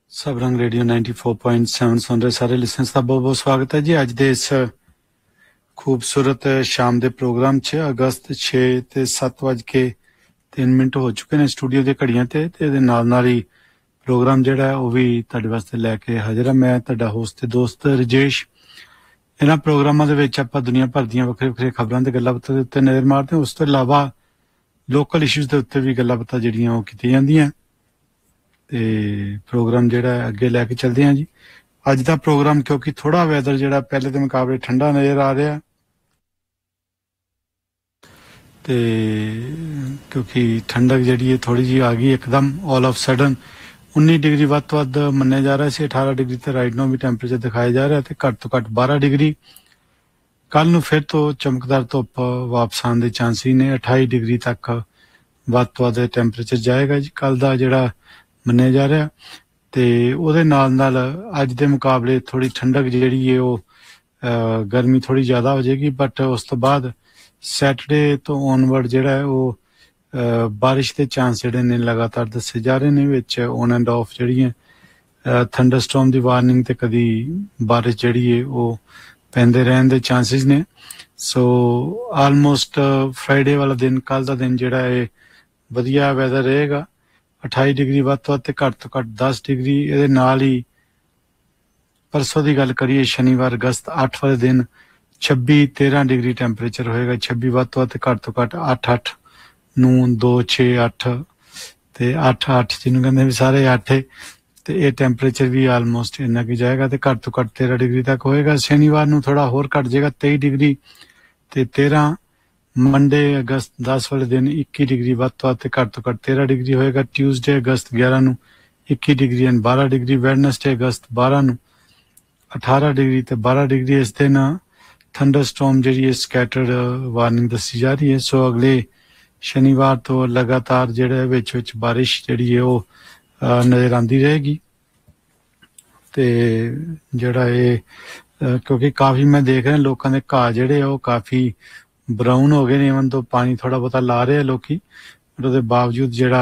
सब रंग रेडियो 94.7 सुन रहे सारे लिसनर्स का बहुत बहुत स्वागत है जी। अज दे इस खूबसूरत शाम के प्रोग्राम च अगस्त 6 ते 7:03 हो चुके हैं स्टूडियो दी घड़ियां ते नाल ही प्रोग्राम जिहड़ा है वह भी तुहाडे वास्ते लैके हाजिर है। मैं तुहाडा होस्ट ते दोस्त रजेश। इन्हां प्रोग्रामां दे विच आपां दुनिया भर दीयां वक्खरे वक्खरे खबरां ते गल्लां बातां दे उत्ते नज़र मारदे हैं। उस तो इलावा लोकल इशूज़ के उत्ते भी गल्लां बातां जिहड़ियां ओह कीतियां जांदियां ते प्रोग्राम जिहड़ा अगे लैके चलदे हैं जी। अज दा प्रोग्राम क्योंकि थोड़ा वैदर जिहड़ा पहले दे मुकाबले ठंडा नज़र आ रहा ते क्योंकि ठंडक जिहड़ी है थोड़ी जी आ गई एकदम ऑल ऑफ सडन 19 डिग्री वध तो वध मन्निया जा रहा है। 18 डिग्री तो राइट नो भी टैंपरेचर दिखाया जा रहा है। घट तो घट 12 डिग्री कल नूं फिर तो चमकदार धुप वापस आने के चांसिस ने। 28 डिग्री तक वध तो वध टैंपरेचर जाएगा जी कल का जिहड़ा मन्निया जा रहा। तो उहदे नाल नाल अज दे मुकाबले थोड़ी ठंडक जिहड़ी है वो गर्मी थोड़ी ज़्यादा हो जाएगी। बट उस तो बाद सैटरडे तो ऑनवर्ड जिहड़ा है वो बारिश के चांस जिहड़े ने लगातार दसे जा रहे हैं। विच ऑन एंड ऑफ जिहड़ी है थंडरस्टॉर्म की वार्निंग ते कदी बारिश जिहड़ी है वो पैंदे रहने के चांसिस ने। सो आलमोस्ट फ्राइडे वाला दिन कल का दिन जिहड़ा है वधिया वैदर रहेगा। 28 डिग्री वध तो वध ते घट तो घट 10 डिग्री। इहदे नाल ही परसों की गल करिए शनिवार अगस्त 8 वाले दिन 26-13 डिग्री टैंपरेचर होएगा। 26 वध तो वध ते घट तो घट 8-8 9 2 6 8 ते 8-8 जिन्होंने कहते भी सारे 8 है। तो यह टैंपरेचर भी आलमोस्ट इन्ना की जाएगा तो घट तो घट 13 डिग्री तक होएगा। शनिवार नूं थोड़ा होर घट जाएगा 23 डिग्री ते 13। मंडे अगस्त 10 वाले दिन 21 डिग्री वध तो वध ते घट तो घट 13 डिग्री होएगा। ट्यूसडे अगस्त 11 नूं 21 डिग्री एंड 12 डिग्री। वैडनसडे अगस्त 12 नूं 18 डिग्री ते 12 डिग्री। इस दिन थंडरस्टॉर्म जिहड़ी है स्कैटर्ड वार्निंग दसी जा रही है। सो अगले शनिवार तो लगातार जिहड़ा विच विच बारिश जिहड़ी है वो नज़र आती रहेगी। तो जिहड़ा ये क्योंकि काफ़ी मैं देख रहा लोगों के घाह जिहड़े वो काफ़ी ब्राउन हो गए ने। इवन तो पानी थोड़ा बहुता ला रहे लोग बट उसके बावजूद जिहड़ा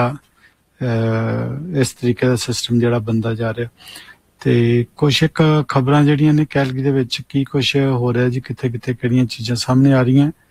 इस तरीके का सिस्टम जिहड़ा बनता जा रहा। तो कुछ एक खबरां जिहड़ियां ने कैलगरी दे विच की कुछ हो रहा जी, कित्थे कित्थे किहड़ियां चीज़ां सामने आ रही हैं